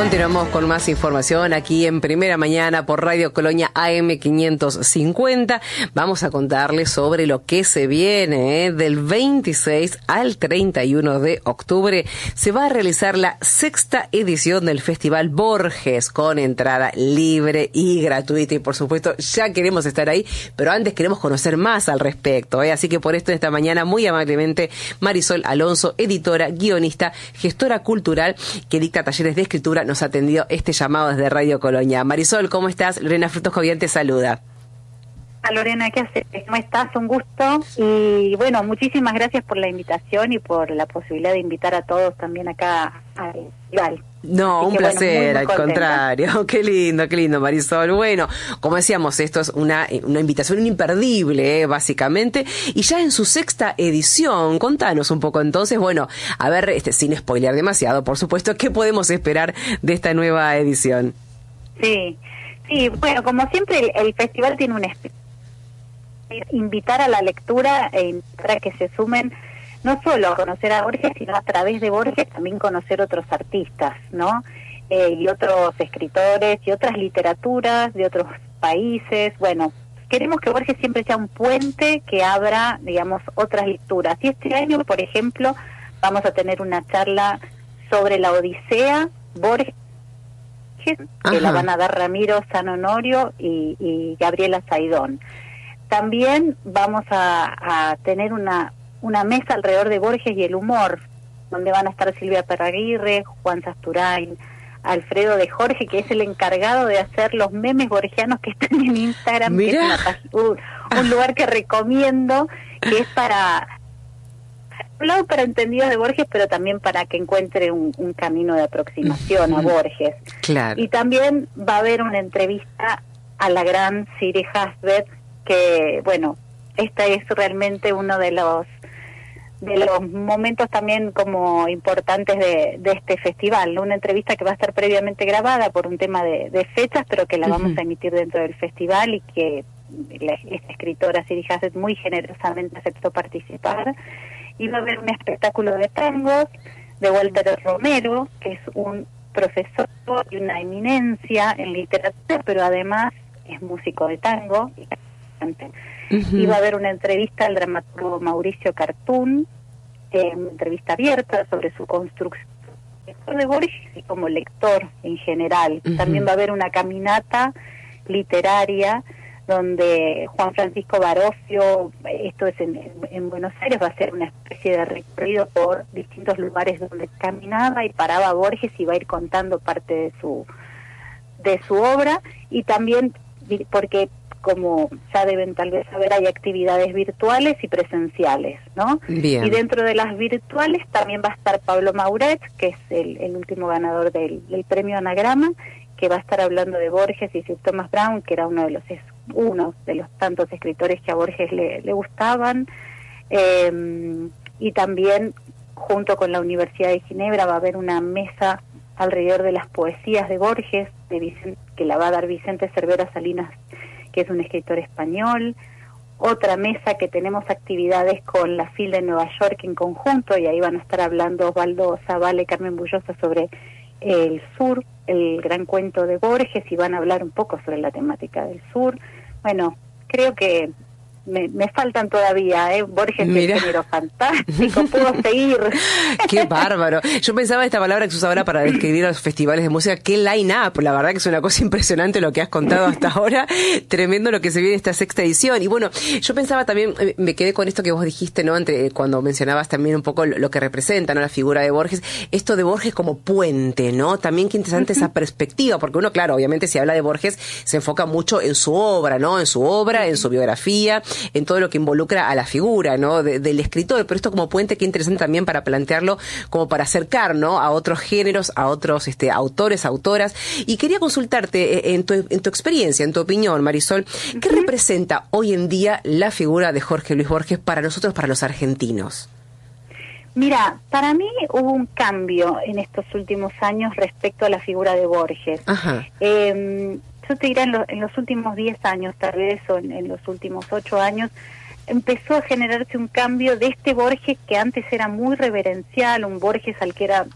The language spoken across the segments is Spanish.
Continuamos con más información aquí en Primera Mañana por Radio Colonia AM 550. Vamos a contarles sobre lo que se viene. Del 26 al 31 de octubre se va a realizar la 6ª edición del Festival Borges con entrada libre y gratuita. Y por supuesto ya queremos estar ahí, pero antes queremos conocer más al respecto. Así que por esto esta mañana muy amablemente Marisol Alonso, editora, guionista, gestora cultural que dicta talleres de escritura, nos ha atendido este llamado desde Radio Colonia. Marisol, ¿cómo estás? Lorena Frutos Jovian te saluda. Lorena, ¿qué haces? ¿Cómo estás? Un gusto. Y bueno, muchísimas gracias por la invitación y por la posibilidad de invitar a todos también acá al festival. No, así un que, placer, muy al contenta. contrario. Qué lindo, Marisol. Bueno, como decíamos, esto es una invitación imperdible, básicamente. Y ya en su 6ª edición, contanos un poco entonces, bueno, a ver, sin spoilear demasiado, por supuesto, ¿qué podemos esperar de esta nueva edición? Sí, bueno, como siempre el festival tiene un invitar a la lectura e invitar a que se sumen no solo a conocer a Borges, sino a través de Borges también conocer otros artistas, ¿no? Y otros escritores y otras literaturas de otros países. Bueno, queremos que Borges siempre sea un puente que abra, digamos, otras lecturas. Y este año, por ejemplo, vamos a tener una charla sobre la Odisea, Borges, que la van a dar Ramiro San Honorio y Gabriela Saidón. También vamos a tener una mesa alrededor de Borges y el humor, donde van a estar Silvia Perraguirre, Juan Sasturain, Alfredo de Jorge, que es el encargado de hacer los memes borgianos que están en Instagram. Mirá. Que es un lugar que recomiendo, que es para entendidos de Borges, pero también para que encuentre un camino de aproximación a Borges. Claro. Y también va a haber una entrevista a la gran Siri Hasbet, que bueno, esta es realmente uno de los momentos también como importantes de este festival, ¿no? Una entrevista que va a estar previamente grabada por un tema de fechas, pero que la vamos a emitir dentro del festival y que esta escritora Siri Hasbet muy generosamente aceptó participar. Y va a haber un espectáculo de tangos de Walter Romero, que es un profesor y una eminencia en literatura, pero además es músico de tango y cantante. Y va a haber una entrevista al dramaturgo Mauricio Cartún, una entrevista abierta sobre su construcción de Borges y como lector en general. También va a haber una caminata literaria donde Juan Francisco Barocio, esto es en Buenos Aires, va a ser una especie de recorrido por distintos lugares donde caminaba y paraba Borges y va a ir contando parte de su obra. Y también porque, como ya deben tal vez saber, hay actividades virtuales y presenciales, ¿no? Bien. Y dentro de las virtuales también va a estar Pablo Mauret, que es el último ganador del premio Anagrama, que va a estar hablando de Borges, y Sir Thomas Browne, que era uno de los tantos escritores que a Borges le gustaban. Y también, junto con la Universidad de Ginebra, va a haber una mesa alrededor de las poesías de Borges, que la va a dar Vicente Cervera Salinas, que es un escritor español. Otra mesa que tenemos actividades con la FIL de Nueva York en conjunto, y ahí van a estar hablando Osvaldo Zavala y Carmen Bullosa sobre el sur, el gran cuento de Borges, y van a hablar un poco sobre la temática del sur. Bueno, creo que me faltan todavía, Borges es un género fantástico, puedo seguir. Qué bárbaro. Yo pensaba esta palabra que se usa ahora para describir a los festivales de música, qué line-up, la verdad que es una cosa impresionante lo que has contado hasta ahora, tremendo lo que se viene esta 6ª edición. Y bueno, yo pensaba también, me quedé con esto que vos dijiste, ¿no? Cuando mencionabas también un poco lo que representa, ¿no? La figura de Borges, esto de Borges como puente, ¿no? También qué interesante esa perspectiva, porque uno, claro, obviamente si habla de Borges se enfoca mucho en su obra, ¿no? En su obra, en su biografía, en todo lo que involucra a la figura, ¿no? del escritor, pero esto como puente, qué interesante también para plantearlo, como para acercar, ¿no? A otros géneros, a otros autores, autoras. Y quería consultarte, en tu experiencia, en tu opinión, Marisol, ¿qué representa hoy en día la figura de Jorge Luis Borges para nosotros, para los argentinos? Mira, para mí hubo un cambio en estos últimos años respecto a la figura de Borges. Ajá. Yo te diría en los últimos 10 años, tal vez, o en los últimos 8 años, empezó a generarse un cambio de este Borges que antes era muy reverencial, un Borges al que era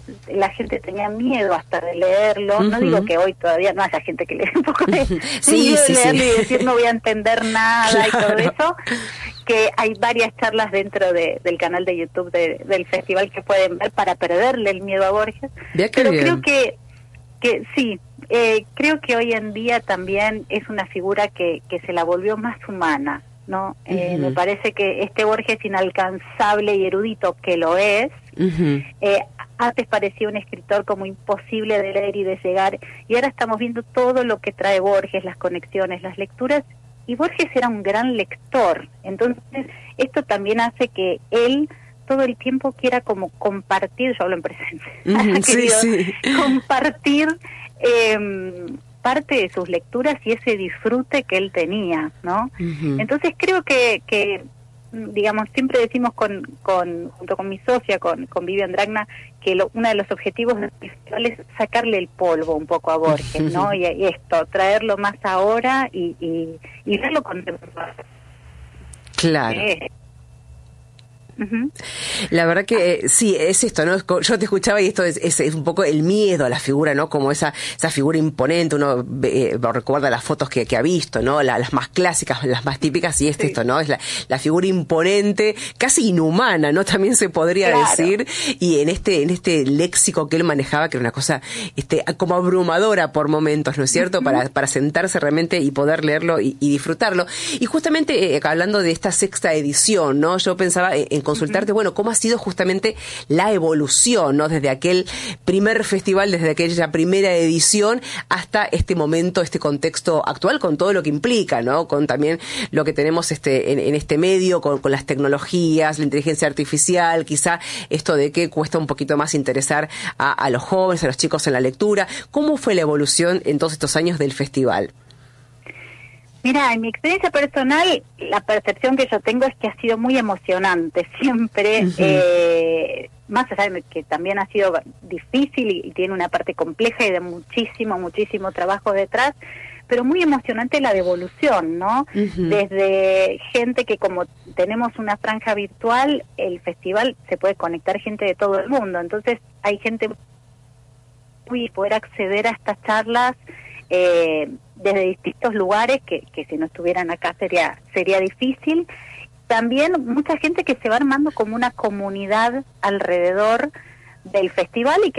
la gente tenía miedo hasta de leerlo. No digo que hoy todavía no haya gente que lee un poco de miedo de leerlo y decir no voy a entender nada y todo eso, que hay varias charlas dentro del canal de YouTube del festival que pueden ver para perderle el miedo a Borges. Pero creo que sí, creo que hoy en día también es una figura que se la volvió más humana, ¿no? Me parece que este Borges inalcanzable y erudito que lo es, antes parecía un escritor como imposible de leer y de llegar, y ahora estamos viendo todo lo que trae Borges, las conexiones, las lecturas, y Borges era un gran lector. Entonces esto también hace que él todo el tiempo quiera como compartir, yo hablo en presente, compartir parte de sus lecturas y ese disfrute que él tenía, ¿no? Entonces creo que digamos, siempre decimos junto con mi socia, con Vivian Dragna, que uno de los objetivos del festival es sacarle el polvo un poco a Borges, ¿no? Y esto, traerlo más ahora y verlo contemporáneo. Claro. La verdad que sí, es esto, ¿no? Yo te escuchaba y esto es un poco el miedo a la figura, ¿no? Como esa figura imponente, uno recuerda las fotos que ha visto, ¿no? Las más clásicas, las más típicas, y esto, ¿no? Es la figura imponente, casi inhumana, ¿no? También se podría decir, y en este léxico que él manejaba, que era una cosa como abrumadora por momentos, ¿no es cierto? Para sentarse realmente y poder leerlo y disfrutarlo. Y justamente hablando de esta sexta edición, ¿no? Yo pensaba en consultarte, bueno, cómo ha sido justamente la evolución, ¿no? Desde aquel primer festival, desde aquella primera edición hasta este momento, este contexto actual, con todo lo que implica, ¿no? Con también lo que tenemos en este medio, con las tecnologías, la inteligencia artificial, quizá esto de que cuesta un poquito más interesar a los jóvenes, a los chicos en la lectura. ¿Cómo fue la evolución en todos estos años del festival? Mira, en mi experiencia personal, la percepción que yo tengo es que ha sido muy emocionante siempre, más allá de que también ha sido difícil y tiene una parte compleja y de muchísimo trabajo detrás, pero muy emocionante la devolución, ¿no? Desde gente que, como tenemos una franja virtual, el festival se puede conectar gente de todo el mundo, entonces hay gente y poder acceder a estas charlas desde distintos lugares que si no estuvieran acá sería difícil. También mucha gente que se va armando como una comunidad alrededor del festival y que